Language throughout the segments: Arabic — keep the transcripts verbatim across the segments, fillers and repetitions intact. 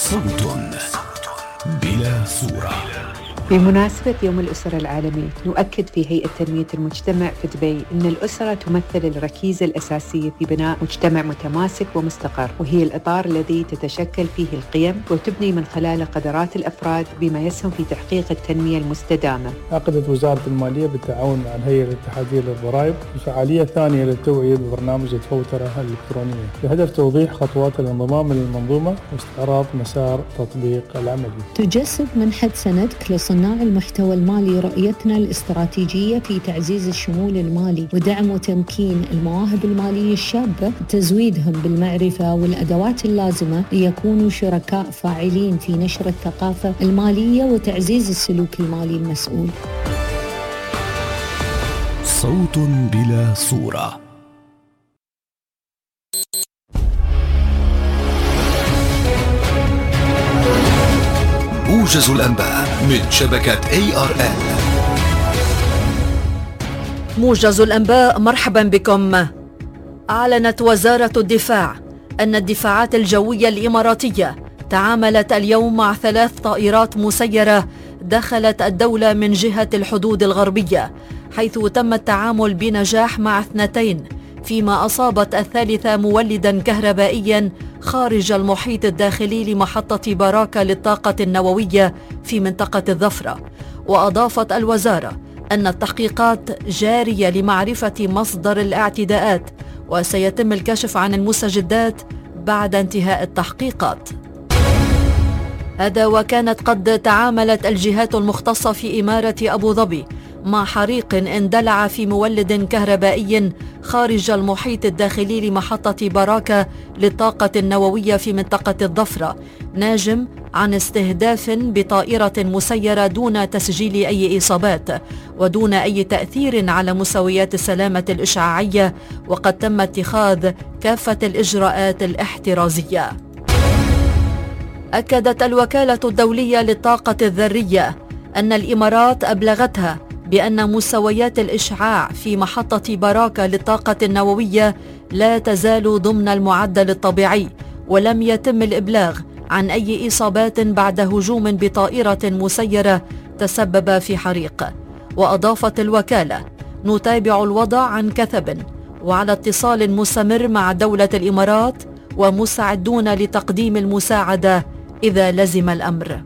صوت بلا صورة. بمناسبة يوم الأسرة العالمي نؤكد في هيئة تنمية المجتمع في دبي أن الأسرة تمثل الركيزة الأساسية في بناء مجتمع متماسك ومستقر، وهي الإطار الذي تتشكل فيه القيم وتبني من خلاله قدرات الأفراد بما يسهم في تحقيق التنمية المستدامة. عقدت وزارة المالية بالتعاون مع الهيئة الاتحادية للضرائب بفعالية ثانية للتوعية ببرنامج الفوترة الإلكترونية بهدف توضيح خطوات الانضمام للمنظومة واستعراض مسار تطبيق العملي. تجسد منحة سندك لصناع المحتوى المالي رؤيتنا الاستراتيجية في تعزيز الشمول المالي ودعم وتمكين المواهب المالية الشابة، تزويدهم بالمعرفة والأدوات اللازمة ليكونوا شركاء فاعلين في نشر الثقافة المالية وتعزيز السلوك المالي المسؤول. صوت بلا صورة. موجز الأنباء من شبكة إيه آر إل. موجز الأنباء، مرحبا بكم. أعلنت وزارة الدفاع أن الدفاعات الجوية الإماراتية تعاملت اليوم مع ثلاث طائرات مسيرة دخلت الدولة من جهة الحدود الغربية، حيث تم التعامل بنجاح مع اثنتين، فيما أصابت الثالثة مولدا كهربائيا خارج المحيط الداخلي لمحطة باراكة للطاقة النووية في منطقة الظفرة. وأضافت الوزارة أن التحقيقات جارية لمعرفة مصدر الاعتداءات، وسيتم الكشف عن المستجدات بعد انتهاء التحقيقات. هذا وكانت قد تعاملت الجهات المختصة في إمارة أبو ظبي مع حريق اندلع في مولد كهربائي خارج المحيط الداخلي لمحطة باراكة للطاقة النووية في منطقة الظفرة، ناجم عن استهداف بطائرة مسيرة دون تسجيل أي إصابات ودون أي تأثير على مستويات السلامة الإشعاعية، وقد تم اتخاذ كافة الإجراءات الاحترازية. أكدت الوكالة الدولية للطاقة الذرية أن الإمارات أبلغتها بأن مستويات الإشعاع في محطة باراكة للطاقة النووية لا تزال ضمن المعدل الطبيعي، ولم يتم الإبلاغ عن أي إصابات بعد هجوم بطائرة مسيرة تسبب في حريق. وأضافت الوكالة: نتابع الوضع عن كثب وعلى اتصال مستمر مع دولة الإمارات ومستعدون لتقديم المساعدة إذا لزم الأمر.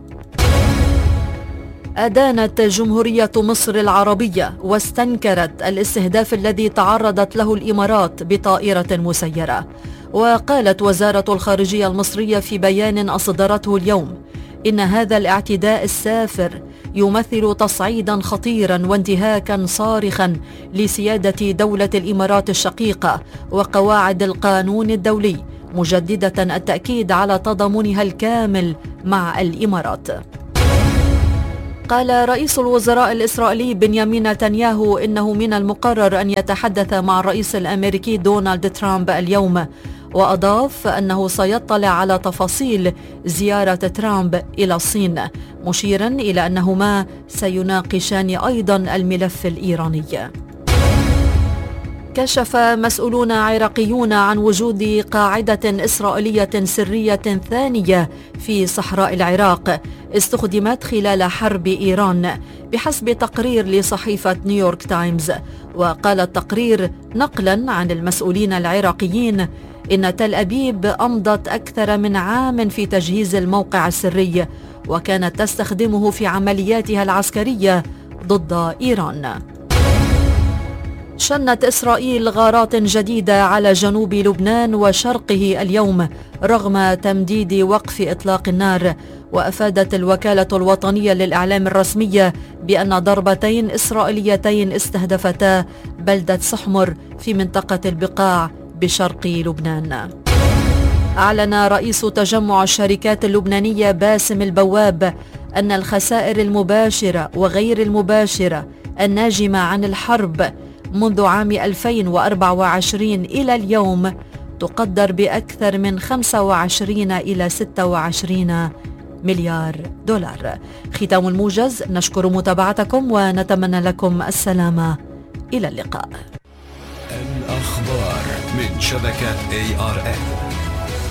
أدانت جمهورية مصر العربية واستنكرت الاستهداف الذي تعرضت له الإمارات بطائرة مسيرة. وقالت وزارة الخارجية المصرية في بيان أصدرته اليوم إن هذا الاعتداء السافر يمثل تصعيدا خطيرا وانتهاكا صارخا لسيادة دولة الإمارات الشقيقة وقواعد القانون الدولي، مجددة التأكيد على تضامنها الكامل مع الإمارات. قال رئيس الوزراء الإسرائيلي بنيامين نتنياهو إنه من المقرر أن يتحدث مع الرئيس الأمريكي دونالد ترامب اليوم، وأضاف أنه سيطلع على تفاصيل زيارة ترامب إلى الصين، مشيرا إلى أنهما سيناقشان أيضا الملف الإيراني. كشف مسؤولون عراقيون عن وجود قاعدة إسرائيلية سرية ثانية في صحراء العراق استخدمت خلال حرب إيران، بحسب تقرير لصحيفة نيويورك تايمز. وقال التقرير نقلا عن المسؤولين العراقيين إن تل أبيب أمضت أكثر من عام في تجهيز الموقع السري، وكانت تستخدمه في عملياتها العسكرية ضد إيران. شنت إسرائيل غارات جديدة على جنوب لبنان وشرقه اليوم رغم تمديد وقف إطلاق النار. وأفادت الوكالة الوطنية للإعلام الرسمية بأن ضربتين إسرائيليتين استهدفتا بلدة سحمر في منطقة البقاع بشرق لبنان. أعلن رئيس تجمع الشركات اللبنانية باسم البواب أن الخسائر المباشرة وغير المباشرة الناجمة عن الحرب منذ عام ألفين وأربعة وعشرين إلى اليوم تقدر بأكثر من خمسة وعشرين إلى ستة وعشرين مليار دولار. ختام الموجز، نشكر متابعتكم ونتمنى لكم السلامة. إلى اللقاء. الأخبار من شبكة إيه آر إل.